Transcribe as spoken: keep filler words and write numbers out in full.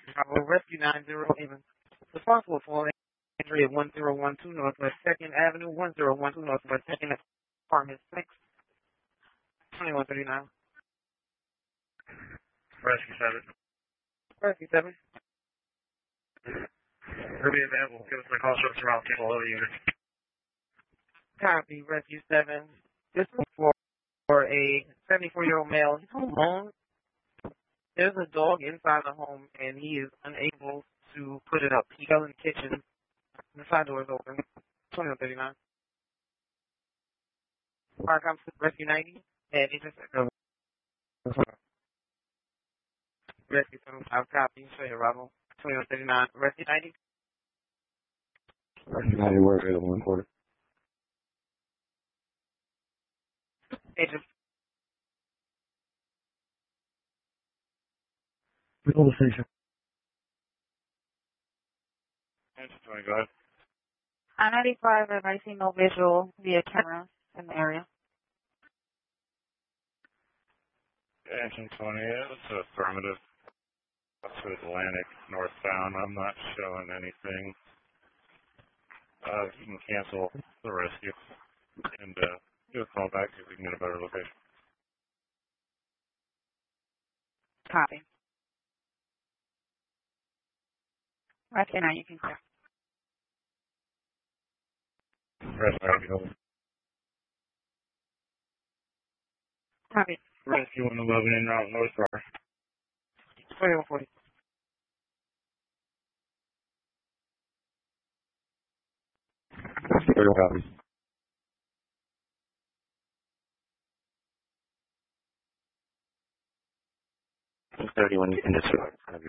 Bravo, Rescue nine zero even. Responsible for entry of one zero one two Northwest second Avenue, one zero one two Northwest second Apartment six, twenty-one thirty-nine. Rescue seven. Rescue seven. We'll be available. Give us a call service around table over unit. Copy, Rescue seven. This is for, for a seventy-four-year-old male. He's home alone. There's a dog inside the home, and he is unable to put it up. He fell in the kitchen. The side door is open. twenty-one thirty-nine. Fire comes to Rescue ninety and intercept. Rescue seventy-five, copy. Show you arrival. twenty-one thirty-nine. Rescue ninety. Rescue ninety, we're available in quarter. Agent. Control station. Engine twenty, go ahead. I ninety-five, and I see no visual via camera in the area. Engine twenty, yeah, that's affirmative. Up to Atlantic, northbound. I'm not showing anything. Uh, you can cancel the rescue and uh, do a call back if we can get a better location. Copy. Rescue nine, you can clear. Rescue, over. Copy. Rescue one eleven in route north bar. twenty-one forty. Zero copy. thirty-one, you can disregard.